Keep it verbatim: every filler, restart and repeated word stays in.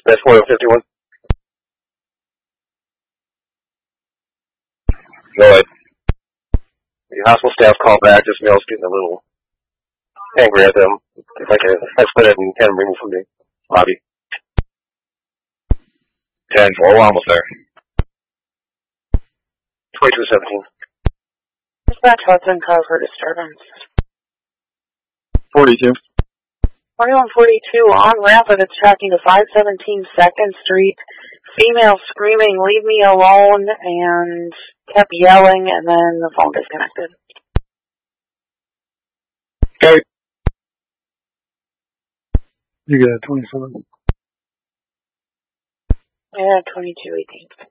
That's four fifty-one. Go ahead. The hospital staff called back. This male's getting a little angry at them. If I can escalate it and have him removed from the lobby. ten four, we're almost there. twenty-two seventeen. Dispatch Hudson, car for disturbance. forty-two. twenty-one forty-two, on ramp of it's tracking to five seventeen second Street. Female screaming, leave me alone, and kept yelling, and then the phone disconnected. Okay. You got a twenty-seven. Yeah, twenty-two eighteen.